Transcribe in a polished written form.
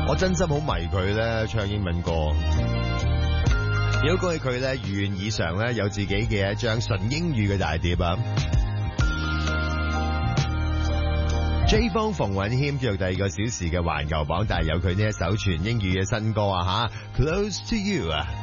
我真心好迷佢咧，唱英文歌。如果恭喜佢咧，如願以償咧，有自己嘅一張純英語嘅大碟啊！J 方馮允謙繼續第2個小時嘅環球榜，但係有佢呢一首全英語嘅新歌啊吓 ，Close to You 啊！